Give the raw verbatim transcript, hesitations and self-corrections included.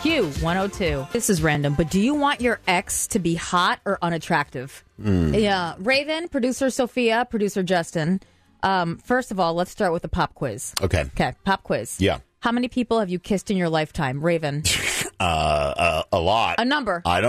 Q one oh two. This is random, but do you want your ex to be hot or unattractive? Mm. Yeah. Raven, producer Sophia, producer Justin. Um, first of all, let's start with a pop quiz. Okay. Okay, pop quiz. Yeah. How many people have you kissed in your lifetime? Raven. uh, uh, a lot. A number. I don't